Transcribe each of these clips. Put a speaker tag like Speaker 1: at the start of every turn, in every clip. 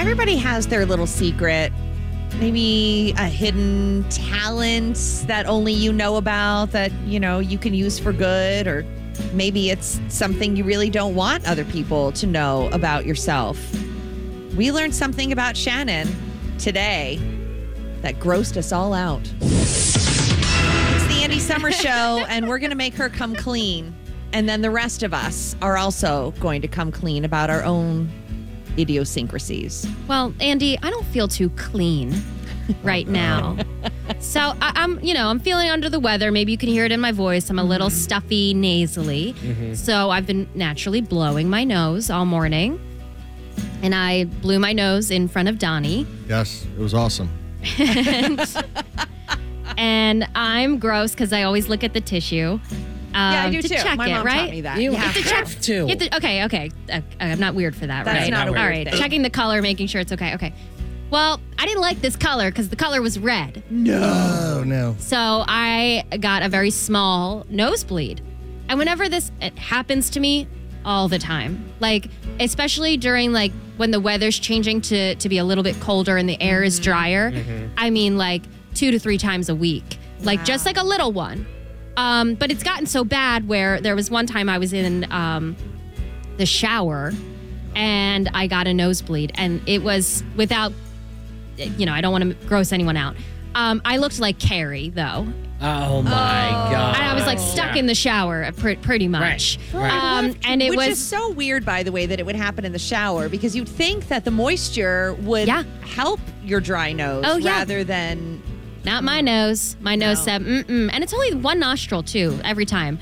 Speaker 1: Everybody has their little secret, maybe a hidden talent that only you know about that, you can use for good, or maybe it's something you really don't want other people to know about yourself. We learned something about Shannon today that grossed us all out. It's the Andy Summer Show, and we're going to make her come clean. And then the rest of us are also going to come clean about our own idiosyncrasies.
Speaker 2: Well, Andy, I don't feel too clean right now. So I'm feeling under the weather. Maybe you can hear it in my voice. I'm a little stuffy nasally. So I've been naturally blowing my nose all morning. And I blew my nose in front of Donnie.
Speaker 3: Yes, it was awesome.
Speaker 2: And I'm gross because I always look at the tissue.
Speaker 1: Yeah, I do
Speaker 2: to
Speaker 1: too.
Speaker 2: check
Speaker 1: My
Speaker 2: it,
Speaker 1: mom
Speaker 2: right?
Speaker 1: taught me that.
Speaker 4: You
Speaker 1: have
Speaker 4: have to.
Speaker 2: Okay. I'm not weird for that,
Speaker 1: That's
Speaker 2: right?
Speaker 1: not a weird
Speaker 2: All right,
Speaker 1: thing.
Speaker 2: checking the color, making sure it's okay. Okay. Well, I didn't like this color because the color was red.
Speaker 3: Oh, no.
Speaker 2: So I got a very small nosebleed. And whenever it happens to me, all the time. Like, especially during when the weather's changing to be a little bit colder and the air is drier. I mean, 2 to 3 times a week. Just like a little one. But it's gotten so bad where there was one time I was in the shower and I got a nosebleed, and it was without, I don't want to gross anyone out. I looked like Carrie, though.
Speaker 4: Oh my God.
Speaker 2: And I was stuck in the shower pretty much.
Speaker 4: Right.
Speaker 2: And it
Speaker 1: Which
Speaker 2: was
Speaker 1: is so weird, by the way, that it would happen in the shower, because you'd think that the moisture would help your dry nose rather than...
Speaker 2: Not my nose. My nose said, mm-mm. And it's only one nostril, too, every time.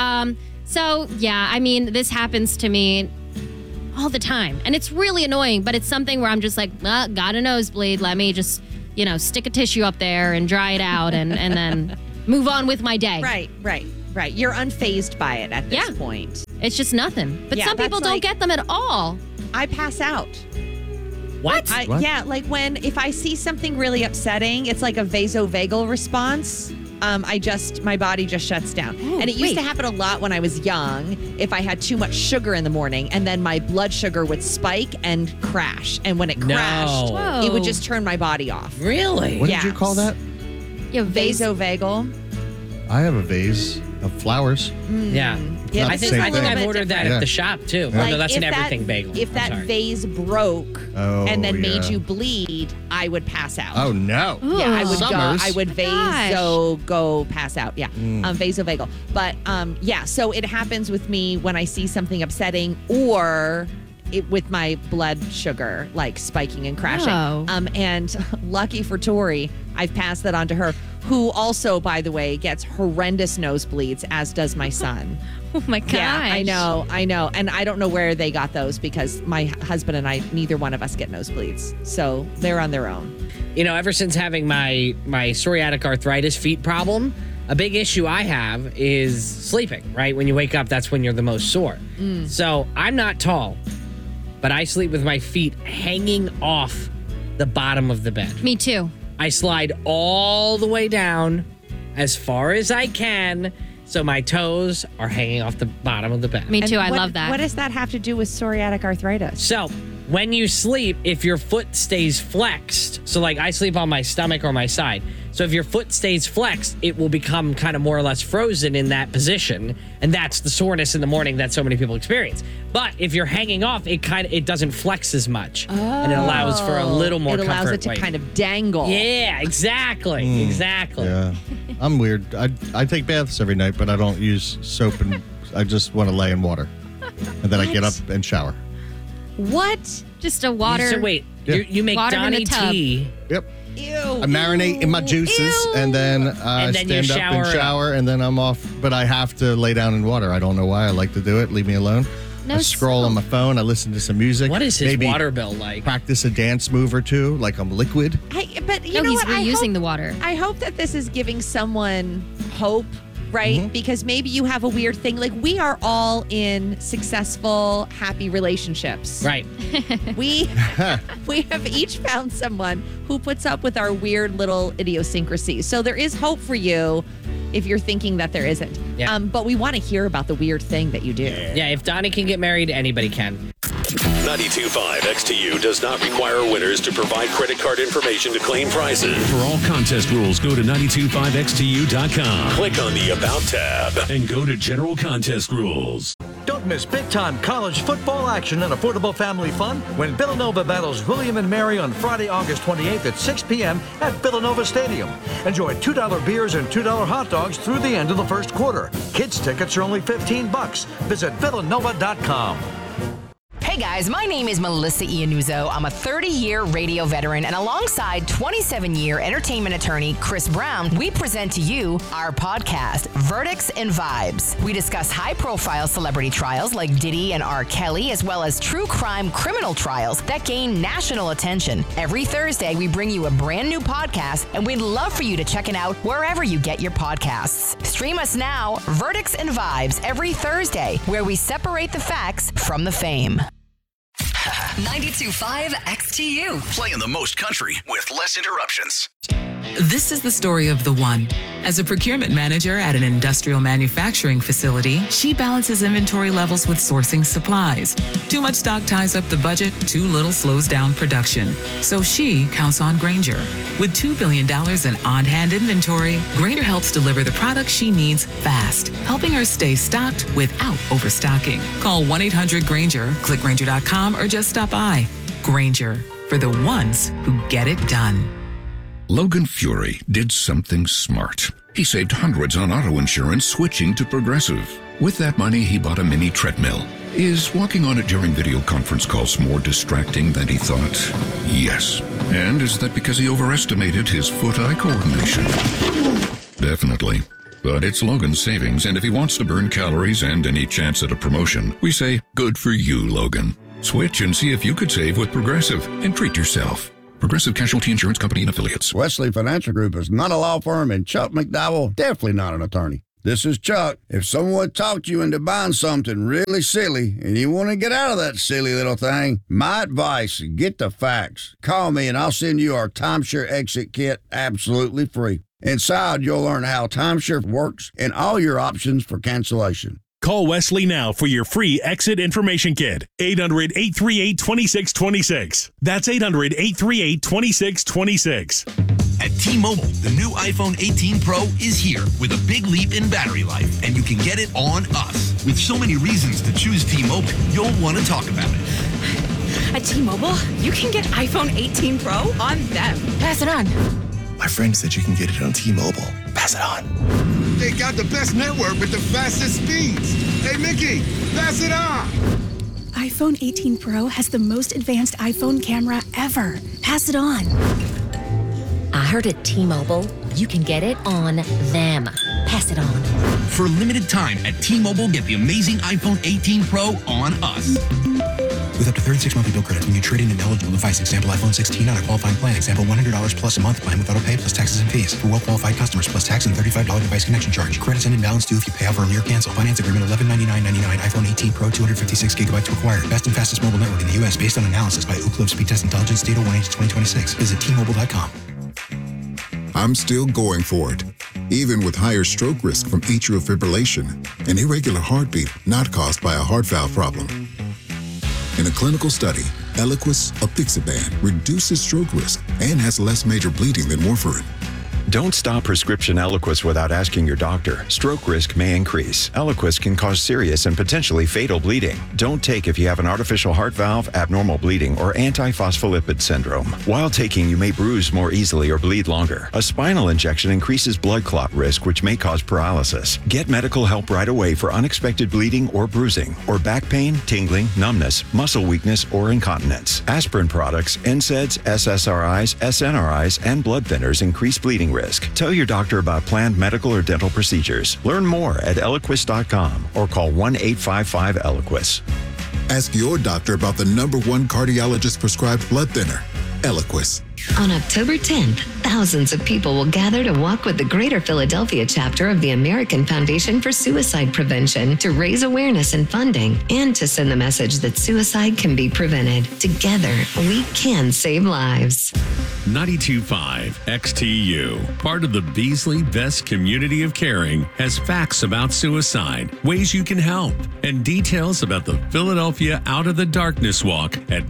Speaker 2: So, yeah, I mean, this happens to me all the time. And it's really annoying, but it's something where I'm just got a nosebleed. Let me just, stick a tissue up there and dry it out and then move on with my day.
Speaker 1: Right. You're unfazed by it at this point.
Speaker 2: It's just nothing. But
Speaker 1: Yeah,
Speaker 2: some people
Speaker 1: that's
Speaker 2: don't get them at all.
Speaker 1: I pass out.
Speaker 4: What?
Speaker 3: What?
Speaker 1: Yeah, if I see something really upsetting, it's like a vasovagal response. My body just shuts down. And it used to happen a lot when I was young, if I had too much sugar in the morning, and then my blood sugar would spike and crash. And when it crashed,
Speaker 2: Whoa.
Speaker 1: it would just turn my body off.
Speaker 4: Really?
Speaker 3: What did you call that?
Speaker 1: Vasovagal.
Speaker 3: I have a vase of flowers.
Speaker 4: Yeah.
Speaker 1: Yeah,
Speaker 4: I
Speaker 1: this
Speaker 4: think
Speaker 1: is a little
Speaker 4: I've
Speaker 1: bit
Speaker 4: ordered that
Speaker 3: different.
Speaker 4: at the shop too.
Speaker 3: Yeah.
Speaker 4: No, that's an
Speaker 1: if
Speaker 4: everything bagel.
Speaker 1: If
Speaker 4: I'm
Speaker 1: that
Speaker 4: sorry.
Speaker 1: vase broke and then made
Speaker 3: yeah.
Speaker 1: you bleed, I would pass out.
Speaker 3: Oh, no.
Speaker 1: Yeah, I would
Speaker 3: Summers.
Speaker 1: I would go pass out. Yeah, vasovagal. But so it happens with me when I see something upsetting or with my blood sugar spiking and crashing.
Speaker 2: Oh.
Speaker 1: And lucky for Tori, I've passed that on to her, who also, by the way, gets horrendous nosebleeds, as does my son.
Speaker 2: Oh, my gosh.
Speaker 1: Yeah, I know. And I don't know where they got those, because my husband and I, neither one of us get nosebleeds. So they're on their own.
Speaker 4: Ever since having my psoriatic arthritis feet problem, a big issue I have is sleeping, right? When you wake up, that's when you're the most sore. So I'm not tall, but I sleep with my feet hanging off the bottom of the bed.
Speaker 2: Me too.
Speaker 4: I slide all the way down as far as I can, so my toes are hanging off the bottom of the bed.
Speaker 2: Me
Speaker 1: And
Speaker 2: too. I
Speaker 1: what-
Speaker 2: love that.
Speaker 1: What does that have to do with psoriatic arthritis?
Speaker 4: So when you sleep, if your foot stays flexed, so I sleep on my stomach or my side. So if your foot stays flexed, it will become kind of more or less frozen in that position. And that's the soreness in the morning that so many people experience. But if you're hanging off, it doesn't flex as much. And it allows for a little more
Speaker 1: It
Speaker 4: comfort.
Speaker 1: allows it to kind of dangle.
Speaker 4: Yeah, exactly. Exactly.
Speaker 3: Yeah. I'm weird. I take baths every night, but I don't use soap, and I just want to lay in water. And then I get up and shower.
Speaker 1: What?
Speaker 2: Just a water.
Speaker 4: So wait,
Speaker 3: Yeah.
Speaker 4: you make
Speaker 2: Water in
Speaker 4: Donnie
Speaker 2: a tub.
Speaker 4: tea.
Speaker 3: Yep.
Speaker 1: Ew.
Speaker 3: I marinate in my juices,
Speaker 1: Ew.
Speaker 3: and then I
Speaker 4: And then you
Speaker 3: stand up and
Speaker 4: shower.
Speaker 3: shower, and then I'm off. But I have to lay down in water. I don't know why. I like to do it. Leave me alone.
Speaker 2: No
Speaker 3: I scroll on my phone. I listen to some music.
Speaker 4: What is his
Speaker 3: Maybe
Speaker 4: water bill like?
Speaker 3: practice a dance move or two, like I'm liquid.
Speaker 1: But you
Speaker 2: No,
Speaker 1: know
Speaker 2: he's
Speaker 1: what?
Speaker 2: reusing the water.
Speaker 1: I hope that this is giving someone hope, right? Because maybe you have a weird thing. We are all in successful, happy relationships.
Speaker 4: Right.
Speaker 1: We have each found someone who puts up with our weird little idiosyncrasies. So there is hope for you if you're thinking that there isn't.
Speaker 4: Yeah.
Speaker 1: But we want to hear about the weird thing that you do.
Speaker 4: Yeah, if Donnie can get married, anybody can.
Speaker 5: 92.5 XTU does not require winners to provide credit card information to claim prizes.
Speaker 6: For all contest rules, go to 925xtu.com.
Speaker 5: Click on the About tab
Speaker 6: and go to General Contest Rules.
Speaker 7: Don't miss big-time college football action and affordable family fun when Villanova battles William and Mary on Friday, August 28th at 6 p.m. at Villanova Stadium. Enjoy $2 beers and $2 hot dogs through the end of the first quarter. Kids tickets are only $15. Visit villanova.com.
Speaker 8: Hey guys, my name is Melissa Iannuzzo. I'm a 30-year radio veteran, and alongside 27-year entertainment attorney Chris Brown, we present to you our podcast, Verdicts and Vibes. We discuss high-profile celebrity trials like Diddy and R. Kelly, as well as true crime criminal trials that gain national attention. Every Thursday, we bring you a brand new podcast, and we'd love for you to check it out wherever you get your podcasts. Stream us now, Verdicts and Vibes, every Thursday, where we separate the facts from the fame.
Speaker 9: 92.5 XTU.
Speaker 10: Playing the most country with less interruptions.
Speaker 11: This is the story of the one. As a procurement manager at an industrial manufacturing facility, she balances inventory levels with sourcing supplies. Too much stock ties up the budget, too little slows down production. So she counts on Grainger. With $2 billion in on-hand inventory, Grainger helps deliver the products she needs fast, helping her stay stocked without overstocking. Call 1-800-GRAINGER, click Grainger.com, or just stop by. Grainger, for the ones who get it done.
Speaker 12: Logan Fury did something smart. He saved hundreds on auto insurance switching to Progressive. With that money, he bought a mini treadmill. Is walking on it during video conference calls more distracting than he thought? Yes. And is that because he overestimated his foot-eye coordination? Definitely. But it's Logan's savings, and if he wants to burn calories and any chance at a promotion, we say, good for you, Logan. Switch and see if you could save with Progressive and treat yourself. Progressive Casualty Insurance Company and Affiliates.
Speaker 13: Wesley Financial Group is not a law firm, and Chuck McDowell definitely not an attorney. This is Chuck. If someone talked you into buying something really silly and you want to get out of that silly little thing, my advice, get the facts. Call me and I'll send you our timeshare exit kit absolutely free. Inside, you'll learn how timeshare works and all your options for cancellation.
Speaker 14: Call Wesley now for your free exit information kit. 800-838-2626. That's 800-838-2626.
Speaker 10: At T-Mobile, the new iPhone 18 Pro is here with a big leap in battery life, and you can get it on us. With so many reasons to choose T-Mobile, you'll want to talk about it.
Speaker 15: At T-Mobile, you can get iPhone 18 Pro on them. Pass it on.
Speaker 16: My friend said you can get it on T-Mobile. Pass it on.
Speaker 17: They got the best network with the fastest speeds. Hey, Mickey, pass it on.
Speaker 15: iPhone 18 Pro has the most advanced iPhone camera ever. Pass it on.
Speaker 18: I heard at T-Mobile, you can get it on them. Pass it on.
Speaker 10: For a limited time at T-Mobile, get the amazing iPhone 18 Pro on us.
Speaker 16: With up to 36 monthly bill credits when you trade in an eligible device. Example, iPhone 16 on a qualifying plan. Example, $100 plus a month plan with auto pay plus taxes and fees. For well-qualified customers, plus tax and $35 device connection charge. Credits and imbalance due if you pay off early or cancel. Finance agreement $1199.99. iPhone 18 Pro 256 gigabytes required. Best and fastest mobile network in the U.S. based on analysis by Ookla Speed Test Intelligence. Data 1H2026. Visit T-Mobile.com.
Speaker 19: I'm still going for it, even with higher stroke risk from atrial fibrillation, an irregular heartbeat not caused by a heart valve problem. In a clinical study, Eliquis apixaban reduces stroke risk and has less major bleeding than warfarin.
Speaker 20: Don't stop prescription Eliquis without asking your doctor. Stroke risk may increase. Eliquis can cause serious and potentially fatal bleeding. Don't take if you have an artificial heart valve, abnormal bleeding, or antiphospholipid syndrome. While taking, you may bruise more easily or bleed longer. A spinal injection increases blood clot risk, which may cause paralysis. Get medical help right away for unexpected bleeding or bruising, or back pain, tingling, numbness, muscle weakness, or incontinence. Aspirin products, NSAIDs, SSRIs, SNRIs, and blood thinners increase bleeding risk. Tell your doctor about planned medical or dental procedures. Learn more at Eliquis.com or call 1-855-ELIQUIS.
Speaker 19: Ask your doctor about the #1 cardiologist prescribed blood thinner, Eliquis.
Speaker 9: On October 10th, thousands of people will gather to walk with the Greater Philadelphia chapter of the American Foundation for Suicide Prevention to raise awareness and funding and to send the message that suicide can be prevented. Together, we can save lives.
Speaker 6: 92.5 XTU, part of the Beasley Best Community of Caring, has facts about suicide, ways you can help, and details about the Philadelphia Out of the Darkness Walk at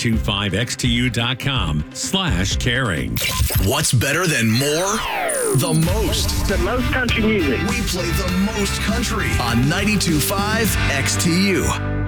Speaker 6: 925xtu.com/caring.
Speaker 10: What's better than more? The most.
Speaker 21: The most country music.
Speaker 10: We play the most country on 92.5 XTU.